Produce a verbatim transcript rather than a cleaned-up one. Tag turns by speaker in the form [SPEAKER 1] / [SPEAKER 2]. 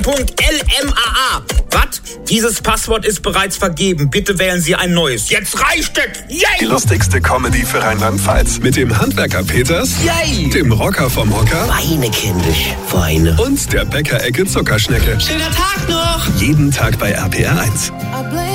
[SPEAKER 1] Doppelpunkt L M A A. Was? Dieses Passwort ist bereits vergeben. Bitte wählen Sie ein neues. Jetzt reicht es! Yay!
[SPEAKER 2] Die lustigste Comedy für Rheinland-Pfalz. Mit dem Handwerker Peters,
[SPEAKER 1] Yay!
[SPEAKER 2] dem Rocker vom Hocker
[SPEAKER 3] Weine, kindisch, Weine.
[SPEAKER 2] und der Bäckerecke Zuckerschnecke.
[SPEAKER 3] Schöner Tag noch!
[SPEAKER 2] Jeden Tag bei R P R eins.
[SPEAKER 3] I blame